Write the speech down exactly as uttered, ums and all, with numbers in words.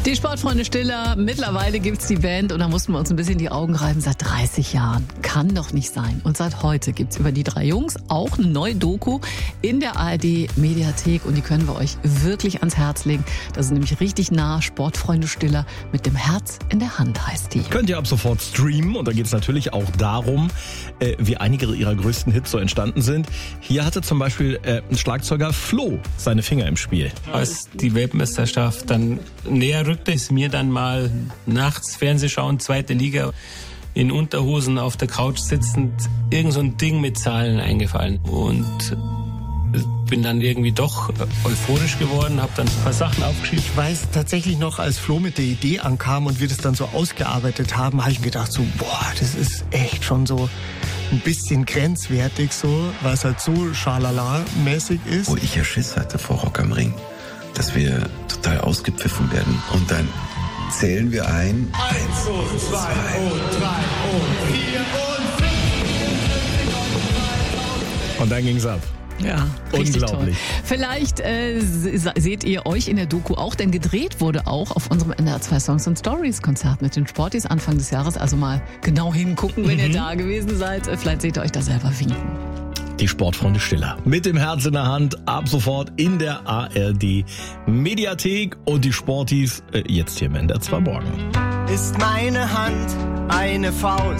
Die Sportfreunde Stiller, mittlerweile gibt's die Band und da mussten wir uns ein bisschen die Augen reiben. Seit dreißig Jahren. Kann doch nicht sein. Und seit heute gibt's über die drei Jungs auch eine neue Doku in der A R D-Mediathek und die können wir euch wirklich ans Herz legen. Das ist nämlich richtig nah. Sportfreunde Stiller mit dem Herz in der Hand heißt die. Könnt ihr ab sofort streamen und da geht's natürlich auch darum, äh, wie einige ihrer größten Hits so entstanden sind. Hier hatte zum Beispiel äh, ein Schlagzeuger Flo seine Finger im Spiel. Als die Weltmeisterschaft dann näher rückte, ist mir dann mal nachts Fernsehschauen, zweite Liga, in Unterhosen auf der Couch sitzend, irgend so ein Ding mit Zahlen eingefallen. Und bin dann irgendwie doch euphorisch geworden, habe dann ein paar Sachen aufgeschrieben. Ich weiß tatsächlich noch, als Flo mit der Idee ankam und wir das dann so ausgearbeitet haben, habe ich mir gedacht so, boah, das ist echt schon so ein bisschen grenzwertig so, weil es halt so schalala-mäßig ist. Wo ich ja Schiss hatte vor Rock am Ring, dass wir total ausgepfiffen werden. Und dann zählen wir ein. Eins und zwei, zwei und drei und vier und fünf. Und dann ging's ab. Ja, richtig unglaublich. Toll. Vielleicht äh, seht ihr euch in der Doku auch, denn gedreht wurde auch auf unserem N D R zwei Songs and Stories Konzert mit den Sportis Anfang des Jahres. Also mal genau hingucken, wenn mhm. ihr da gewesen seid. Vielleicht seht ihr euch da selber winken. Die Sportfreunde Stiller mit dem Herz in der Hand ab sofort in der A R D Mediathek und die Sportis äh, jetzt hier im N D R zwei Morgen. Ist meine Hand eine Faust?